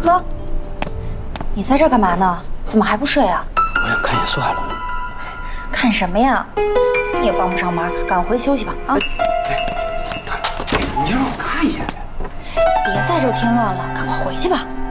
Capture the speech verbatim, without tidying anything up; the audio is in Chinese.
哥，你在这儿干嘛呢？怎么还不睡啊？ 我想看一眼苏海龙。 看什么呀？你也帮不上忙，赶快回去休息吧！啊！ 哎，你就让我看一眼呗。 别在这儿添乱了，赶快回去吧。